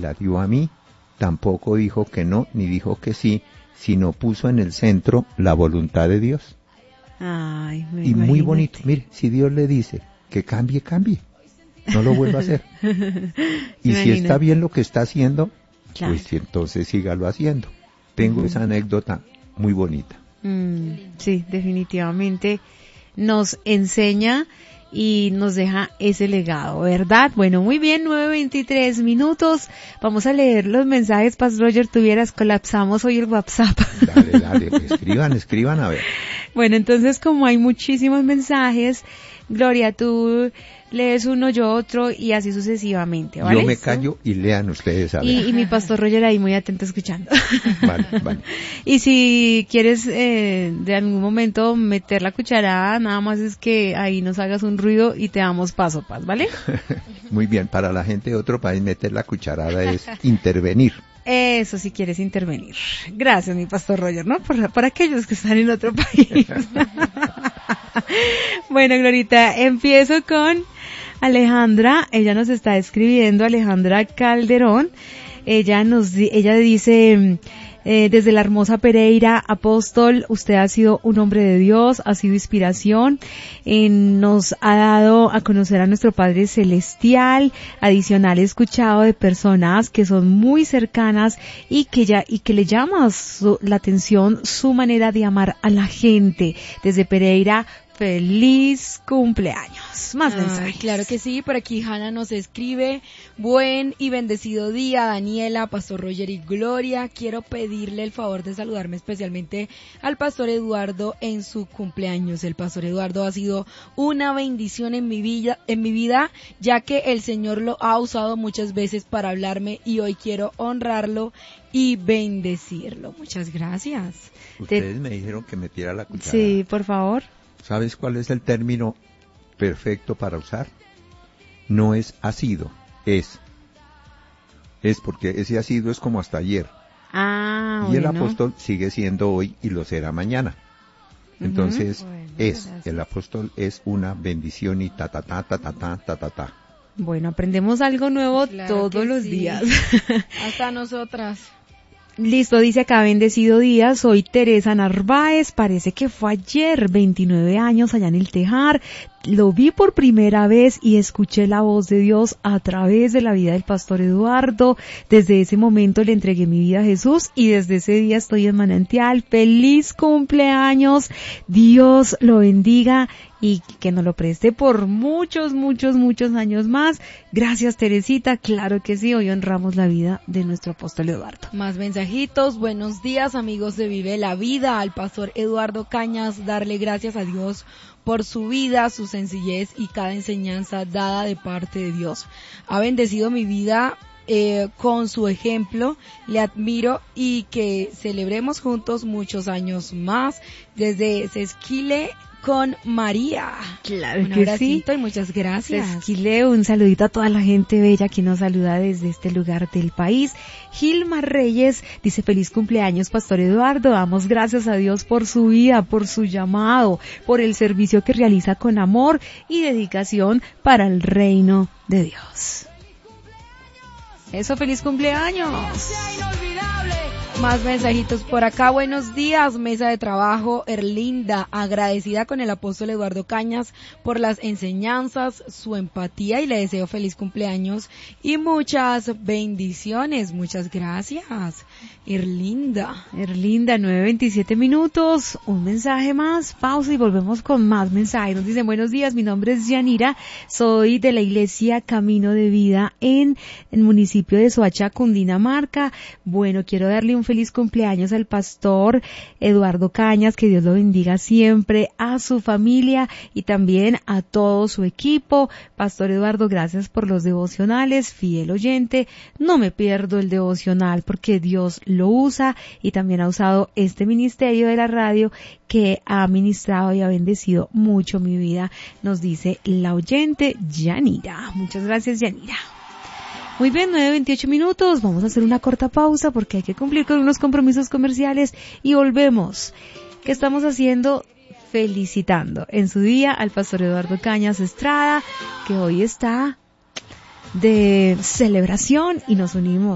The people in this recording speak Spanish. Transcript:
la dio a mí, tampoco dijo que no, ni dijo que sí, sino puso en el centro la voluntad de Dios. Ay, y muy bonito, mire, si Dios le dice que cambie, cambie, no lo vuelva a hacer. Y si está bien lo que está haciendo, claro, pues entonces sígalo haciendo. Tengo esa anécdota muy bonita. Sí, definitivamente nos enseña y nos deja ese legado, ¿verdad? Bueno, muy bien, 9:23 minutos. Vamos a leer los mensajes, Pastor Roger, colapsamos hoy el WhatsApp. Dale, escriban a ver. Bueno, entonces como hay muchísimos mensajes, Gloria, tú lees uno, yo otro y así sucesivamente, ¿vale? Yo me callo y lean ustedes a ver. Y mi Pastor Roger ahí muy atento escuchando. Vale. Y si quieres de algún momento meter la cucharada, nada más es que ahí nos hagas un ruido y te damos paso, ¿vale? Muy bien, para la gente de otro país meter la cucharada es intervenir. Eso, si quieres intervenir. Gracias, mi Pastor Roger, ¿no? Por aquellos que están en otro país. Bueno, Glorita, empiezo con Alejandra. Ella nos está escribiendo, Alejandra Calderón. Ella dice, desde la hermosa Pereira, apóstol, usted ha sido un hombre de Dios, ha sido inspiración, nos ha dado a conocer a nuestro Padre Celestial. Adicional, he escuchado de personas que son muy cercanas y que le llama la atención su manera de amar a la gente. Desde Pereira, feliz cumpleaños. Más mensajes. Claro que sí, por aquí Hanna nos escribe, buen y bendecido día, Daniela, Pastor Roger y Gloria. Quiero pedirle el favor de saludarme especialmente al Pastor Eduardo en su cumpleaños. El Pastor Eduardo ha sido una bendición en mi vida, ya que el Señor lo ha usado muchas veces para hablarme y hoy quiero honrarlo y bendecirlo. Muchas gracias. Ustedes me dijeron que metiera la cuchara. Sí, por favor. ¿Sabes cuál es el término perfecto para usar? No es asido, es porque ese asido es como hasta ayer. Y el apóstol sigue siendo hoy y lo será mañana. Entonces, el apóstol es una bendición y ta. Bueno, aprendemos algo nuevo todos los días. Hasta nosotras. Listo, dice acá, bendecido día, soy Teresa Narváez, parece que fue ayer, 29 años allá en el Tejar, lo vi por primera vez y escuché la voz de Dios a través de la vida del Pastor Eduardo. Desde ese momento le entregué mi vida a Jesús y desde ese día estoy en Manantial. ¡Feliz cumpleaños! Dios lo bendiga y que nos lo preste por muchos años más. Gracias, Teresita. Claro que sí, hoy honramos la vida de nuestro apóstol Eduardo. Más mensajitos. Buenos días, amigos de Vive la Vida. Al Pastor Eduardo Cañas, darle gracias a Dios por su vida, su sencillez y cada enseñanza dada de parte de Dios. Ha bendecido mi vida con su ejemplo, le admiro y que celebremos juntos muchos años más. Desde Sesquile con María. Claro un que abracito sí. Y muchas gracias. Esquile, un saludito a toda la gente bella que nos saluda desde este lugar del país. Gilma Reyes dice, feliz cumpleaños, Pastor Eduardo. Damos gracias a Dios por su vida, por su llamado, por el servicio que realiza con amor y dedicación para el reino de Dios. Eso, feliz cumpleaños. Más mensajitos por acá. Buenos días, mesa de trabajo. Erlinda, agradecida con el apóstol Eduardo Cañas por las enseñanzas, su empatía y le deseo feliz cumpleaños y muchas bendiciones. Muchas gracias, Erlinda. 9:27 minutos. Un mensaje más, pausa y volvemos con más mensajes. Nos dicen, buenos días, mi nombre es Yanira, soy de la iglesia Camino de Vida en el municipio de Soacha, Cundinamarca. Bueno, quiero darle un feliz cumpleaños al pastor Eduardo Cañas, que Dios lo bendiga siempre, a su familia y también a todo su equipo. Pastor Eduardo, gracias por los devocionales, fiel oyente, no me pierdo el devocional porque Dios lo usa y también ha usado este ministerio de la radio que ha ministrado y ha bendecido mucho mi vida, nos dice la oyente Yanira. Muchas gracias, Yanira. Muy bien, 9:28 minutos, vamos a hacer una corta pausa porque hay que cumplir con unos compromisos comerciales y volvemos. ¿Qué estamos haciendo? Felicitando en su día al pastor Eduardo Cañas Estrada, que hoy está de celebración y nos unimos